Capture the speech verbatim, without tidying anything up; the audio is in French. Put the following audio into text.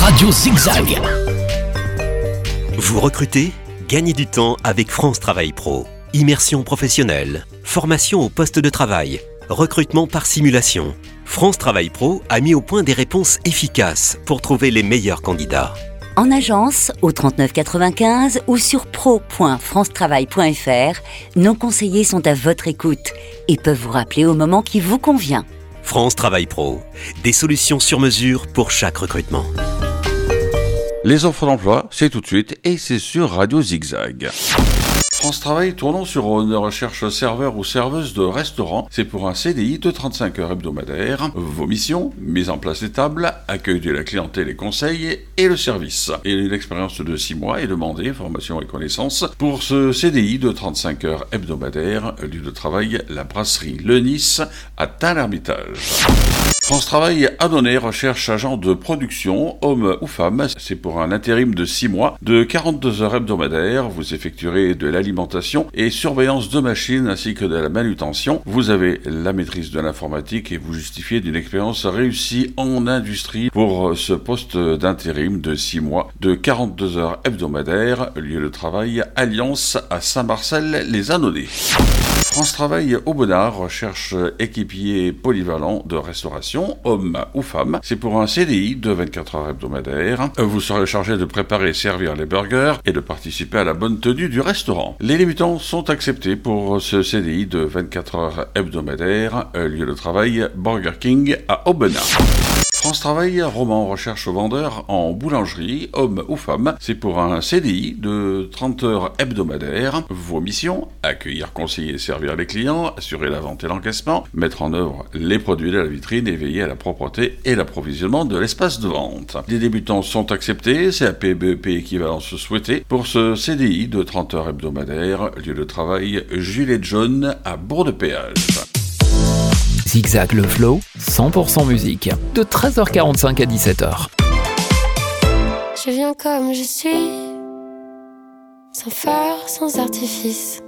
Radio Zigzag. Vous recrutez ? Gagnez du temps avec France Travail Pro. Immersion professionnelle, formation au poste de travail, recrutement par simulation. France Travail Pro a mis au point des réponses efficaces pour trouver les meilleurs candidats. En agence, au trente-neuf quatre-vingt-quinze ou sur pro point france travail point f r, nos conseillers sont à votre écoute et peuvent vous rappeler au moment qui vous convient. France Travail Pro, des solutions sur mesure pour chaque recrutement. Les offres d'emploi, c'est tout de suite et c'est sur Radio Zigzag. France Travail, tournons sur une recherche serveur ou serveuse de restaurant. C'est pour un C D I de trente-cinq heures hebdomadaires. Vos missions, mise en place des tables, accueil de la clientèle et conseils et le service. Et une expérience de six mois est demandée, formation et connaissances. Pour ce C D I de trente-cinq heures hebdomadaires, lieu de travail, la brasserie Le Nice à Tain-l'Hermitage. France Travail a donné recherche agent de production, homme ou femme. C'est pour un intérim de six mois, de quarante-deux heures hebdomadaires. Vous effectuerez de l'alimentation et surveillance de machines ainsi que de la manutention. Vous avez la maîtrise de l'informatique et vous justifiez d'une expérience réussie en industrie pour ce poste d'intérim de six mois, de quarante-deux heures hebdomadaires. Lieu de travail, Alliance à Saint-Marcel-les-Annonay. France Travail Aubenas recherche équipier polyvalent de restauration, homme ou femme. C'est pour un C D I de vingt-quatre heures hebdomadaires. Vous serez chargé de préparer et servir les burgers et de participer à la bonne tenue du restaurant. Les débutants sont acceptés pour ce C D I de vingt-quatre heures hebdomadaires. Lieu de travail, Burger King à Aubenas. France Travail Roman recherche vendeur en boulangerie, homme ou femme. C'est pour un C D I de trente heures hebdomadaires. Vos missions, accueillir, conseiller et servir les clients, assurer la vente et l'encaissement, mettre en œuvre les produits de la vitrine et veiller à la propreté et l'approvisionnement de l'espace de vente. Les débutants sont acceptés, C A P, B E P équivalence souhaitée, pour ce C D I de trente heures hebdomadaires. Lieu de travail, Juliette Jaune à Bourg-de-Péage. Zigzag le flow, cent pour cent musique, de treize heures quarante-cinq à dix-sept heures. Je viens comme je suis, sans phare, sans artifice.